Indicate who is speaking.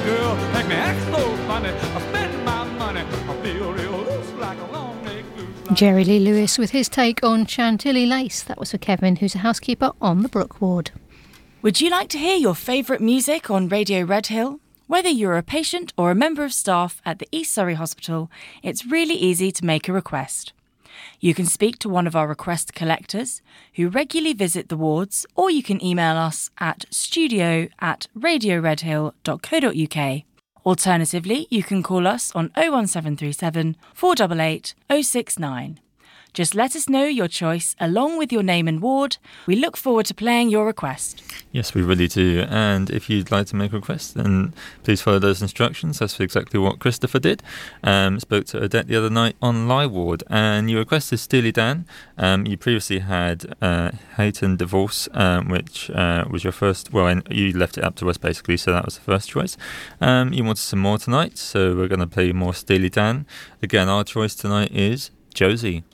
Speaker 1: girl make me act so funny. I spend my money, I feel real loose like a long neck goose.
Speaker 2: Jerry Lee Lewis with his take on Chantilly Lace. That was for Kevin, who's a housekeeper on the Brook ward.
Speaker 3: Would you like to hear your favourite music on Radio Redhill? Whether you're a patient or a member of staff at the East Surrey Hospital, it's really easy to make a request. You can speak to one of our request collectors who regularly visit the wards, or you can email us at studio@radioredhill.co.uk. Alternatively, you can call us on 01737 488 069. Just let us know your choice along with your name and ward. We look forward to playing your request.
Speaker 4: Yes, we really do. And if you'd like to make a request, then please follow those instructions. That's exactly what Christopher did. Spoke to Odette the other night on Live Ward, and you requested Steely Dan. You previously had Hayton Divorce, which was your first. Well, and you left it up to us basically, so that was the first choice. You wanted some more tonight, so we're going to play more Steely Dan. Again, our choice tonight is Josie.